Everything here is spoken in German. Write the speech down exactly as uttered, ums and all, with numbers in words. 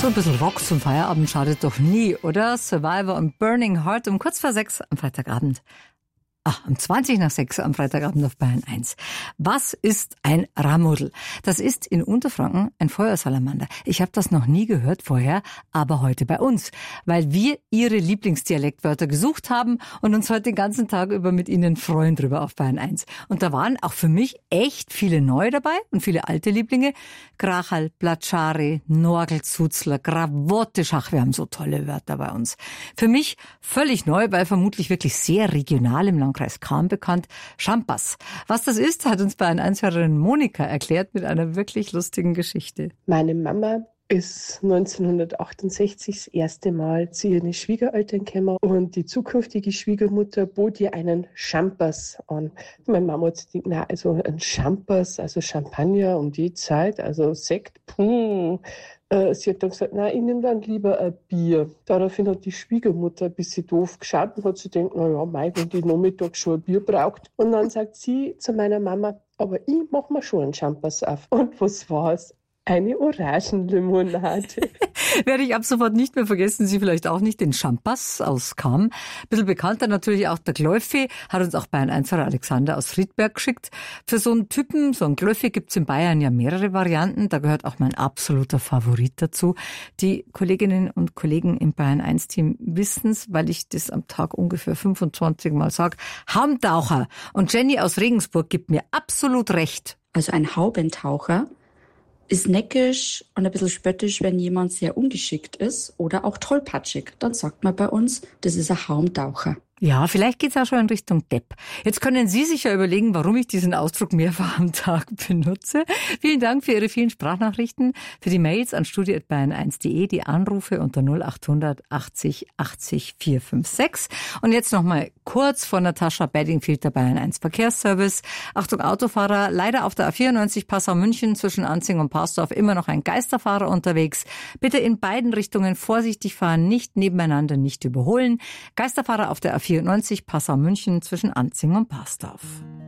So ein bisschen Rock zum Feierabend schadet doch nie, oder? Survivor und Burning Heart um kurz vor sechs am Freitagabend. Ach, um zwanzig nach sechs am Freitagabend auf Bayern eins. Was ist ein Ramudel? Das ist in Unterfranken ein Feuersalamander. Ich habe das noch nie gehört vorher, aber heute bei uns, weil wir Ihre Lieblingsdialektwörter gesucht haben und uns heute den ganzen Tag über mit Ihnen freuen drüber auf Bayern eins. Und da waren auch für mich echt viele neue dabei und viele alte Lieblinge. Krachal, Platschari, Norgelzuzler, Gravottisch. Ach, wir haben so tolle Wörter bei uns. Für mich völlig neu, weil vermutlich wirklich sehr regional im Landkreis Cham bekannt, Champas. Was das ist, hat uns Bayern eins-Hörerin Monika erklärt mit einer wirklich lustigen Geschichte. Meine Mama ist neunzehnhundertachtundsechzig das erste Mal zu ihren Schwiegereltern gekommen und die zukünftige Schwiegermutter bot ihr einen Champas an. Meine Mama hat sich gedacht, na, also ein Champas, also Champagner um die Zeit, also Sekt, puh. Sie hat dann gesagt, nein, ich nehme dann lieber ein Bier. Daraufhin hat die Schwiegermutter ein bisschen doof geschaut und hat sich gedacht, na ja, mei, wenn die Nachmittag schon ein Bier braucht. Und dann sagt sie zu meiner Mama, aber ich mache mir schon einen Champas auf. Und was war's? Eine Orangenlimonade. Werde ich ab sofort nicht mehr vergessen, Sie vielleicht auch nicht, den Champas aus Cham. Ein bisschen bekannter natürlich auch der Gläufi, hat uns auch Bayern eins Alexander aus Friedberg geschickt. Für so einen Typen, so einen Gläufi gibt's in Bayern ja mehrere Varianten, da gehört auch mein absoluter Favorit dazu. Die Kolleginnen und Kollegen im Bayern eins Team wissen's, weil ich das am Tag ungefähr fünfundzwanzig Mal sage. Haubentaucher. Und Jenny aus Regensburg gibt mir absolut recht. Also ein Haubentaucher ist neckisch und ein bisschen spöttisch, wenn jemand sehr ungeschickt ist oder auch tollpatschig. Dann sagt man bei uns, das ist ein Haubentaucher. Ja, vielleicht geht's auch schon in Richtung Depp. Jetzt können Sie sich ja überlegen, warum ich diesen Ausdruck mehrfach am Tag benutze. Vielen Dank für Ihre vielen Sprachnachrichten, für die Mails an studio at bayern eins punkt de, die Anrufe unter null achthundert achtzig achtzig vierhundertsechsundfünfzig. Und jetzt nochmal kurz von Natascha Bedingfield, der Bayern eins Verkehrsservice. Achtung Autofahrer, leider auf der A vierundneunzig Passau-München zwischen Anzing und Parsdorf immer noch ein Geisterfahrer unterwegs. Bitte in beiden Richtungen vorsichtig fahren, nicht nebeneinander, nicht überholen. Geisterfahrer auf der A vierundneunzig Passau-München zwischen Anzing und Parsdorf.